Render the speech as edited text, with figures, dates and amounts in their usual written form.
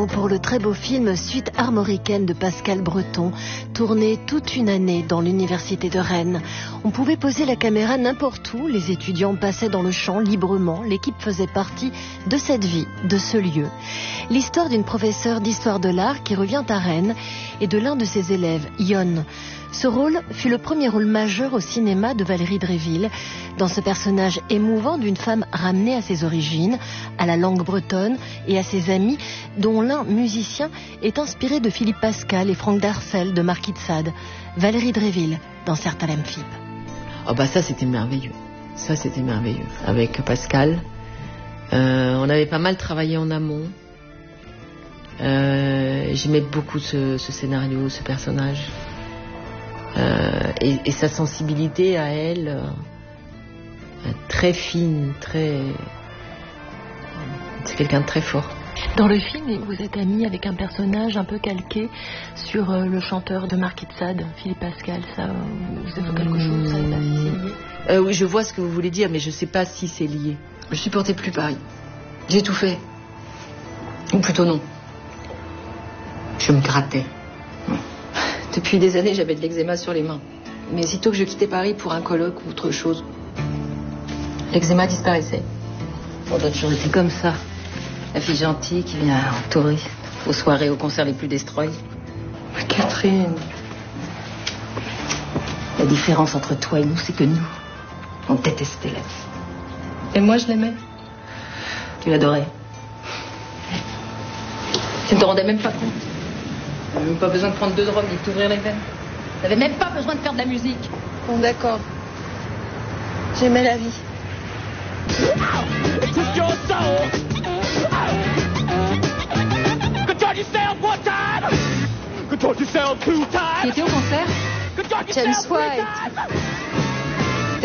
mot pour le très beau film Suite armoricaine de Pascal Breton, tourné toute une année dans l'université de Rennes. On pouvait poser la caméra n'importe où, les étudiants passaient dans le champ librement, l'équipe faisait partie de cette vie, de ce lieu. L'histoire d'une professeure d'histoire de l'art qui revient à Rennes et de l'un de ses élèves, Yon. Ce rôle fut le premier rôle majeur au cinéma de Valérie Dréville, dans ce personnage émouvant d'une femme ramenée à ses origines, à la langue bretonne et à ses amis, dont l'un musicien est inspiré de Philippe Pascal et Franck Darcel de Marquis de Sade. Valérie Dréville dans Certes Amphib. Oh bah ça c'était merveilleux. Ça c'était merveilleux. Avec Pascal, on avait pas mal travaillé en amont. J'aimais beaucoup ce scénario, ce personnage. Et sa sensibilité à elle, très fine, c'est quelqu'un de très fort. Dans le film, vous êtes amie avec un personnage un peu calqué sur le chanteur de Marquis de Sade, Philippe Pascal. Ça, vous avez quelque chose, ça est assez lié? Oui, je vois ce que vous voulez dire, mais je ne sais pas si c'est lié. Je supportais plus Paris. J'ai tout fait. Ou plutôt non. Je me grattais. Depuis des années, j'avais de l'eczéma sur les mains. Mais sitôt que je quittais Paris pour un colloque ou autre chose, l'eczéma disparaissait. On a toujours été comme ça. La fille gentille qui vient en touriste, aux soirées, aux concerts les plus destroy. Catherine. La différence entre toi et nous, c'est que nous, on détestait la vie. Et moi, je l'aimais. Tu l'adorais. Tu ne te rendais même pas compte. Tu n'avais même pas besoin de prendre 2 drogues et de t'ouvrir les veines. Tu n'avais même pas besoin de faire de la musique. Bon, d'accord. J'aimais la vie. Qui était au concert? James White.